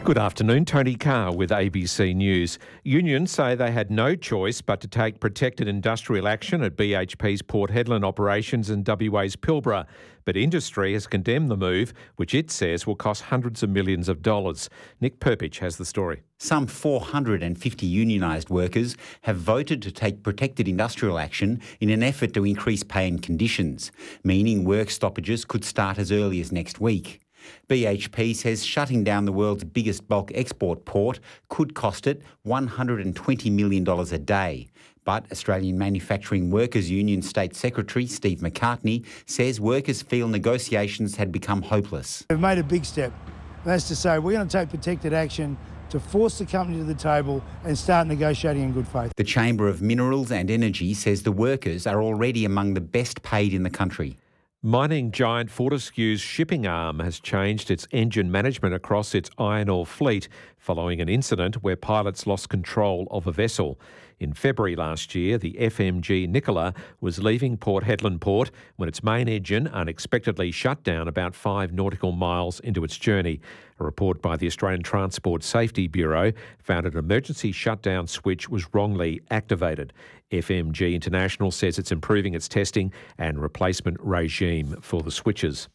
Good afternoon, Tony Carr with ABC News. Unions say they had no choice but to take protected industrial action at BHP's Port Hedland operations in WA's Pilbara. But industry has condemned the move, which it says will cost hundreds of millions of dollars. Nick Perpich has the story. Some 450 unionised workers have voted to take protected industrial action in an effort to increase pay and conditions, meaning work stoppages could start as early as next week. BHP says shutting down the world's biggest bulk export port could cost it $120 million a day. But Australian Manufacturing Workers Union State Secretary Steve McCartney says workers feel negotiations had become hopeless. We've made a big step. That's to say we're going to take protected action to force the company to the table and start negotiating in good faith. The Chamber of Minerals and Energy says the workers are already among the best paid in the country. Mining giant Fortescue's shipping arm has changed its engine management across its iron ore fleet following an incident where pilots lost control of a vessel. In February last year, the FMG Nicola was leaving Port Hedland port when its main engine unexpectedly shut down about 5 nautical miles into its journey. A report by the Australian Transport Safety Bureau found an emergency shutdown switch was wrongly activated. FMG International says it's improving its testing and replacement regime for the switches.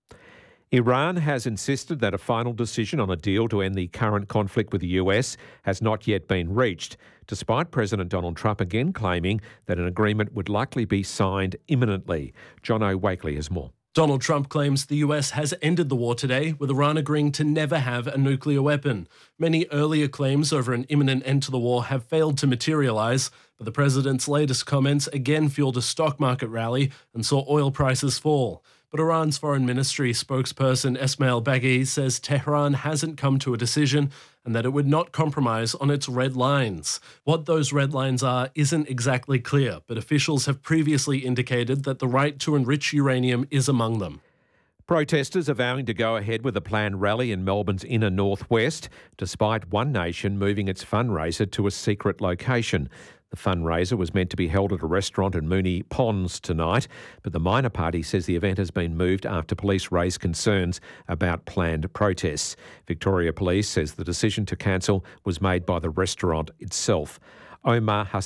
Iran has insisted that a final decision on a deal to end the current conflict with the US has not yet been reached, despite President Donald Trump again claiming that an agreement would likely be signed imminently. John O'Wakely has more. Donald Trump claims the US has ended the war today, with Iran agreeing to never have a nuclear weapon. Many earlier claims over an imminent end to the war have failed to materialise, but the president's latest comments again fueled a stock market rally and saw oil prices fall. But Iran's foreign ministry spokesperson Esmail Baghi says Tehran hasn't come to a decision and that it would not compromise on its red lines. What those red lines are isn't exactly clear, but officials have previously indicated that the right to enrich uranium is among them. Protesters are vowing to go ahead with a planned rally in Melbourne's inner northwest, despite One Nation moving its fundraiser to a secret location. The fundraiser was meant to be held at a restaurant in Moonee Ponds tonight, but the minor party says the event has been moved after police raised concerns about planned protests. Victoria Police says the decision to cancel was made by the restaurant itself. Omar